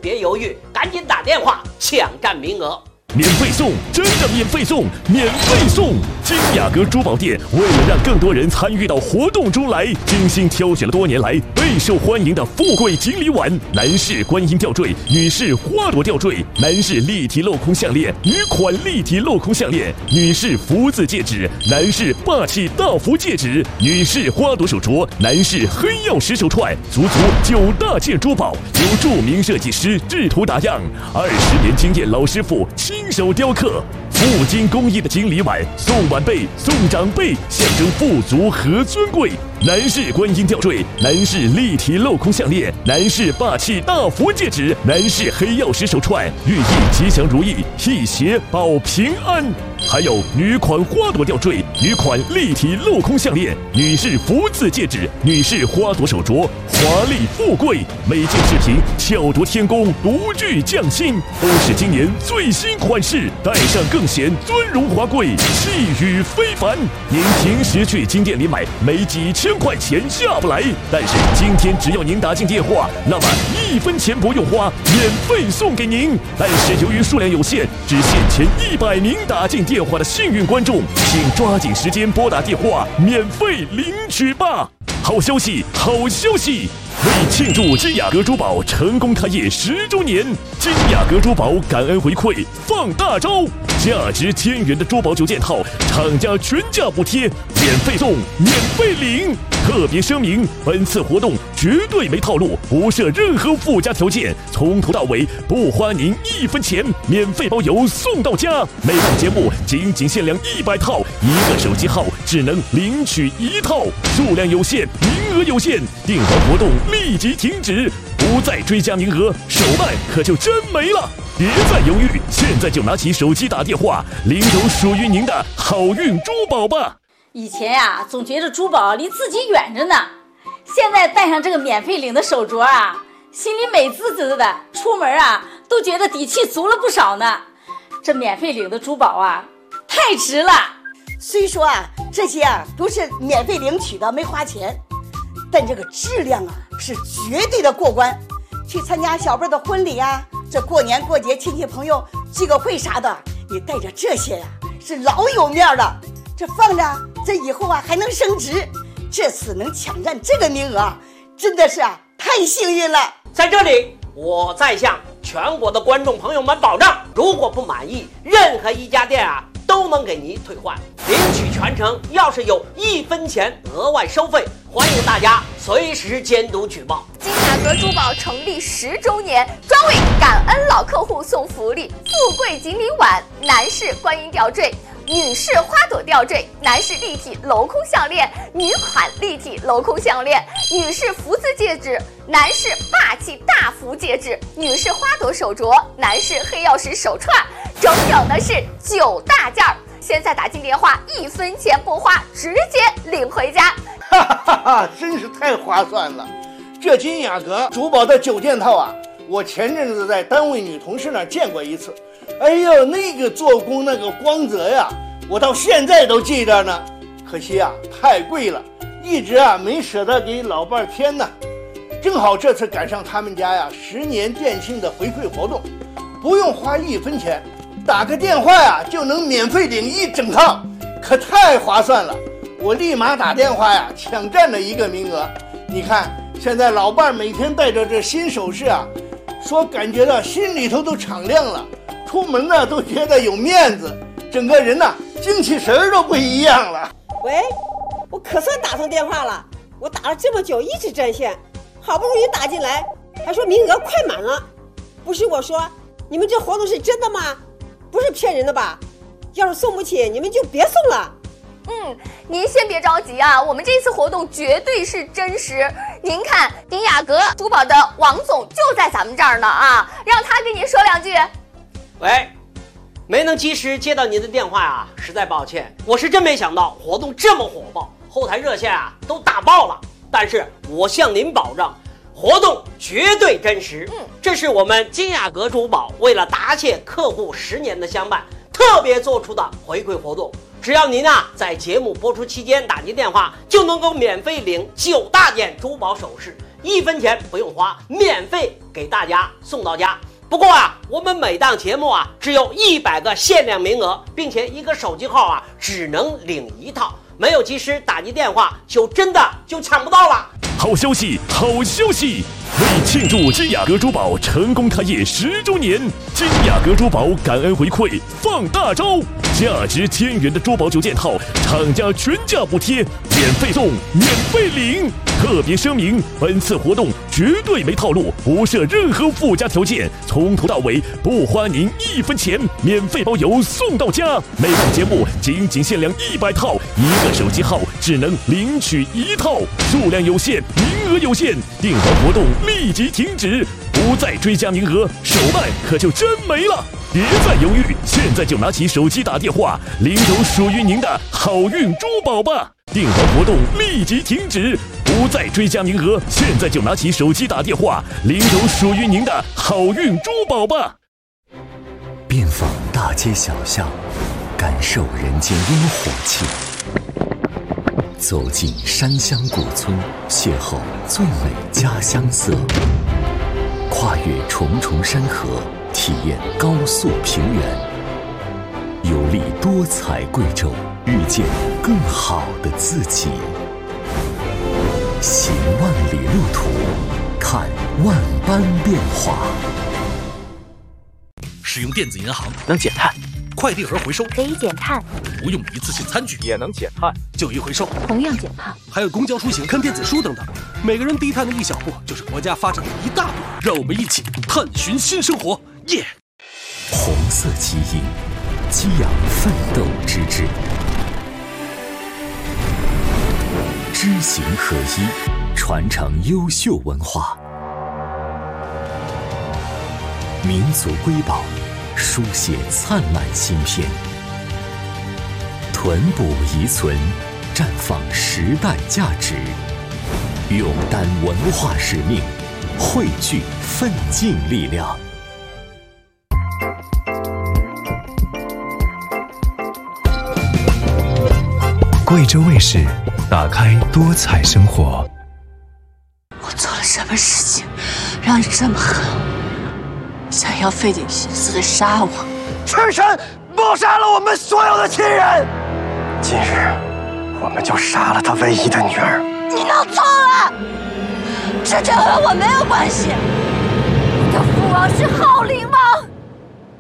别犹豫，赶紧打电话抢占名额。 免费送，真的免费送，免费送！金雅阁珠宝店为了让更多人参与到活动中来，精心挑选了多年来备受欢迎的富贵锦鲤碗、男士观音吊坠、女士花朵吊坠、男士立体镂空项链、女款立体镂空项链、女士福字戒指、男士霸气大福戒指、女士花朵手镯、男士黑曜石手串，足9大件珠宝，由著名设计师制图打样，20年经验老师傅亲手雕刻，镀金工艺的锦鲤碗，送晚辈送长辈，象征富足和尊贵。男士观音吊坠，男士立体镂空项链，男士霸气大福戒指，男士黑曜石手串，寓意吉祥如意，辟邪保平安。还有女款花朵吊坠、女款立体镂空项链、女士福字戒指、女士花朵手镯，华丽富贵，每件饰品巧夺天工，独具匠心，都是今年最新款式，戴上更显尊荣华贵，气宇非凡。您平时去金店里买，没几千块钱下不来，但是今天只要您打进电话，那么1分钱不用花，免费送给您。但是由于数量有限，只限前100名打进电话的幸运观众，请抓紧时间拨打电话，免费领取吧。好消息，好消息！为庆祝金雅阁珠宝成功开业10周年，金雅阁珠宝感恩回馈放大招，价值1000元的珠宝9件套，厂家全价补贴，免费送，免费领。特别声明，本次活动绝对没套路，不设任何附加条件，从头到尾不花您1分钱，免费包邮送到家。每档节目仅限量100套，1个手机号只能领取1套，数量有限，名额有限，订单活动立即停止，不再追加名额，手办可就真没了。别再犹豫，现在就拿起手机打电话，领走属于您的好运珠宝吧。 以前呀，总觉得珠宝离自己远着呢，现在戴上这个免费领的手镯啊，心里美滋滋的，出门啊都觉得底气足了不少呢。这免费领的珠宝啊，太值了。 虽说啊，这些啊都是免费领取的，没花钱，但这个质量啊是绝对的过关。去参加小辈的婚礼啊，这过年过节亲戚朋友聚个会啥的，你带着这些呀，是老有面了。这放着，这以后啊还能升值。这次能抢占这个名额，真的是啊太幸运了。 在这里，我再向全国的观众朋友们保证，如果不满意，任何一家店啊都能给您退换，领取全程。要是有1分钱额外收费，欢迎大家随时监督举报。 金雅阁珠宝成立10周年，专为感恩老客户送福利：富贵锦鲤碗、男士观音吊坠、女士花朵吊坠、男士立体镂空项链、女款立体镂空项链、女士福字戒指、男士霸气大福戒指、女士花朵手镯、男士黑曜石手串，整整的是9大件儿。现在打进电话，1分钱不花，直接领回家。 哈哈哈，真是太划算了！这金雅阁珠宝的9件套啊，我前阵子在单位女同事那儿见过一次。哎呦，那个做工那个光泽呀，我到现在都记着呢。可惜啊，太贵了，一直啊没舍得给老伴儿添呢。正好这次赶上他们家呀10年店庆的回馈活动，不用花1分钱，打个电话呀就能免费领1整套，可太划算了。我立马打电话呀抢占了1个名额。你看现在老伴儿每天带着这新首饰啊，说感觉到心里头都敞亮了，出门呢都觉得有面子，整个人呢精气神都不一样了。 喂，我可算打通电话了，我打了这么久一直占线，好不容易打进来，还说名额快满了。不是我说，你们这活动是真的吗？不是骗人的吧？要是送不起，你们就别送了。 您先别着急啊，我们这次活动绝对是真实。您看，金雅阁珠宝的王总就在咱们这儿呢啊，让他跟您说2句。 喂，没能及时接到您的电话啊，实在抱歉。我是真没想到活动这么火爆，后台热线啊都打爆了。但是我向您保证，活动绝对真实。这是我们金雅阁珠宝为了答谢客户10年的相伴，特别做出的回馈活动。只要您在节目播出期间打进电话，就能够免费领9大件珠宝首饰 1分钱不用花，免费给大家送到家。不过啊，我们每档节目啊只有100个限量名额，并且一个手机号啊只能领1套，没有及时打进电话真的抢不到了。 好消息，好消息！为庆祝金雅阁珠宝成功开业10周年，金雅阁珠宝感恩回馈放大招，价值1000元的珠宝9件套，厂家全价补贴，免费送，免费领。特别声明，本次活动绝对没套路，不设任何附加条件，从头到尾不花您1分钱，免费包邮送到家。每档节目仅限量100套，一个手机号只能领取1套，数量有限，名额有限，订单活动立即停止，不再追加名额，手办可就真没了。别再犹豫，现在就拿起手机打电话，领走属于您的好运珠宝吧！订单活动立即停止，不再追加名额，现在就拿起手机打电话，领走属于您的好运珠宝吧！ 遍访大街小巷，感受人间烟火气；走进山乡古村，邂逅最美家乡色；跨越重重山河，体验高速平原；游历多彩贵州，遇见更好的自己。行万里路途，看万般变化。 使用电子银行能减碳， 快递盒回收可以减碳， 不用一次性餐具也能减碳， 旧衣回收同样减碳， 还有公交出行、看电子书等等，每个人低碳的一小步，就是国家发展的一大步。让我们一起探寻新生活，耶！ 红色基因，激扬奋斗之志，知行合一，传承优秀文化，民族瑰宝，书写灿烂新篇，囤补遗存，绽放时代价值，勇担文化使命，汇聚奋进力量。 贵州卫视，打开多彩生活。 我做了什么事情，让你这么恨？想要费尽心思的杀我？ 赤神谋杀了我们所有的亲人，今日我们就杀了他唯一的女儿。 你弄错了，这和我没有关系。你的父王是号灵王。